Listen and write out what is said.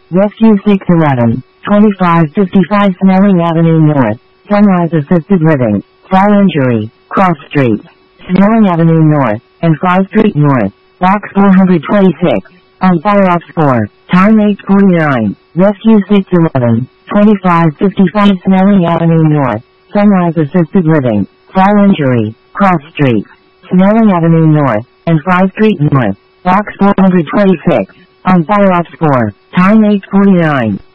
Rescue 611, 2555 Snelling Avenue North, Sunrise Assisted Living, Fall Injury, Cross Street, Snelling Avenue North, and Far Street North, Box 426, on fire off 4, time 8:49, Rescue 611, 2555 Snelling Avenue North, Sunrise Assisted Living, Fall Injury, Cross Street, Snelling Avenue North, and Far Street North, Box 426, on fire off 4, time 8:49.